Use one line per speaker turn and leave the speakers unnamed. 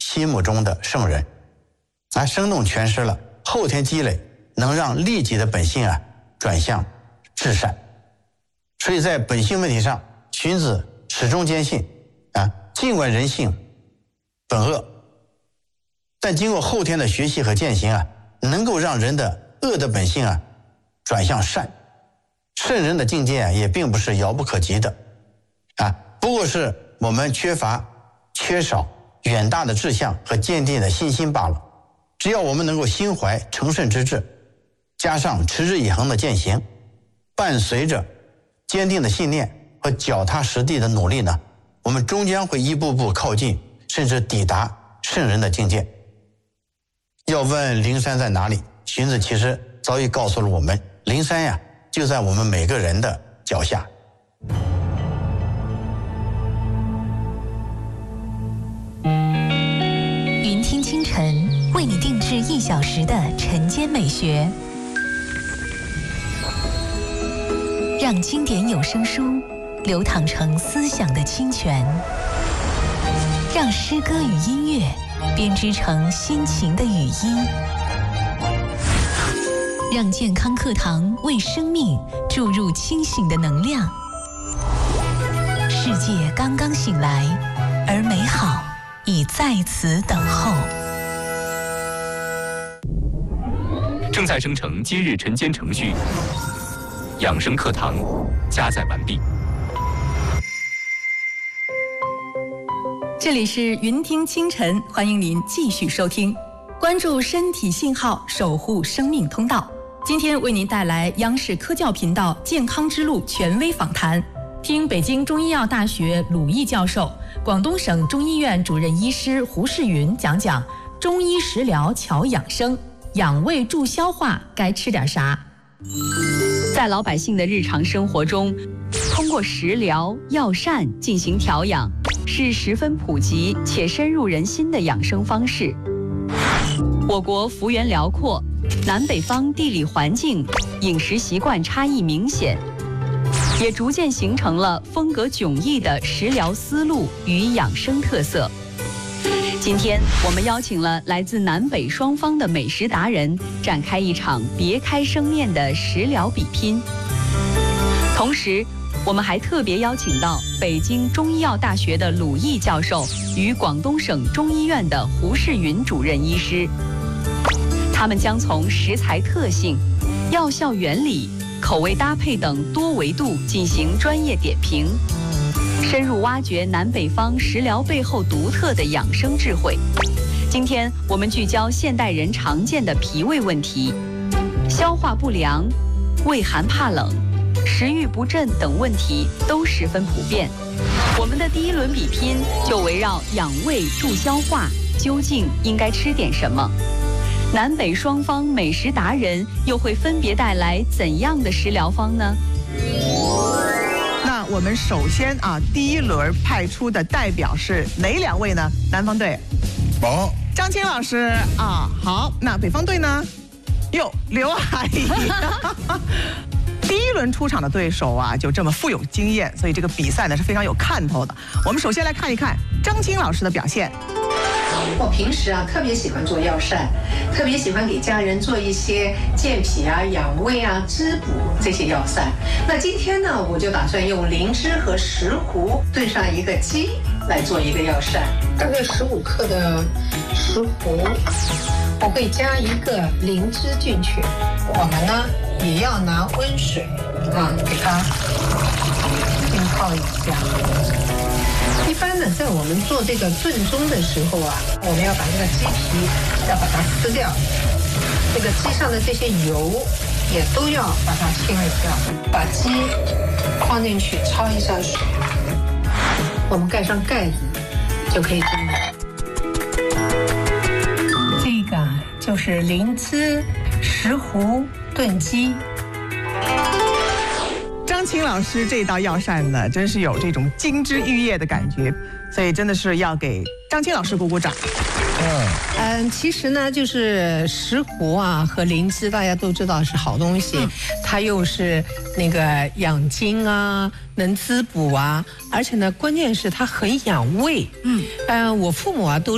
心目中的圣人，生动诠释了后天积累能让利己的本性转向至善。所以在本性问题上，荀子始终坚信尽管人性本恶，但经过后天的学习和践行能够让人的恶的本性转向善。圣人的境界也并不是遥不可及的不过是我们缺少远大的志向和坚定的信心罢了。只要我们能够心怀诚顺之志，加上持之以恒的践行，伴随着坚定的信念和脚踏实地的努力呢，我们终将会一步步靠近，甚至抵达圣人的境界。要问灵山在哪里，荀子其实早已告诉了我们，灵山就在我们每个人的脚下。
云听清晨为你定制1小时的晨间美学，让经典有声书流淌成思想的清泉，让诗歌与音乐编织成心情的语音，让健康课堂为生命注入清醒的能量。世界刚刚醒来，而美好已在此等候。
正在生成今日晨间程序，养生课堂加载完毕。
这里是云听清晨，欢迎您继续收听，关注身体信号，守护生命通道。今天为您带来央视科教频道健康之路权威访谈，听北京中医药大学鲁毅教授、广东省中医院主任医师胡世云讲讲中医食疗巧养生，养胃助消化该吃点啥。
在老百姓的日常生活中，通过食疗药膳进行调养，是十分普及且深入人心的养生方式。我国幅员辽阔，南北方地理环境、饮食习惯差异明显，也逐渐形成了风格迥异的食疗思路与养生特色。今天我们邀请了来自南北双方的美食达人，展开一场别开生面的食疗比拼。同时，我们还特别邀请到北京中医药大学的鲁毅教授与广东省中医院的胡世云主任医师，他们将从食材特性、药效原理、口味搭配等多维度进行专业点评，深入挖掘南北方食疗背后独特的养生智慧。今天我们聚焦现代人常见的脾胃问题，消化不良、畏寒怕冷、食欲不振等问题都十分普遍。我们的第一轮比拼就围绕养胃助消化，究竟应该吃点什么？南北双方美食达人又会分别带来怎样的食疗方呢？
那我们首先第一轮派出的代表是哪2位呢？南方队，张青老师好。那北方队呢？刘阿姨。第一轮出场的对手就这么富有经验，所以这个比赛呢是非常有看头的。我们首先来看一看张青老师的表现。
我平时特别喜欢做药膳，特别喜欢给家人做一些健脾养胃滋补这些药膳。那今天呢，我就打算用灵芝和石斛炖上一个鸡来做一个药膳。大概15克的石斛，我会加一个灵芝进去。我们呢也要拿温水给它浸泡一下。一般呢，在我们做这个炖盅的时候我们要把这个鸡皮要把它撕掉，这个鸡上的这些油也都要把它清理掉。把鸡放进去焯一下水，我们盖上盖子就可以炖了。这个就是灵芝石斛炖鸡。
张青老师这道药膳呢，真是有这种金枝玉叶的感觉，所以真的是要给张青老师鼓鼓掌。
其实呢，就是石斛和灵芝，大家都知道是好东西，它又是那个养精能滋补而且呢，关键是它很养胃。我父母都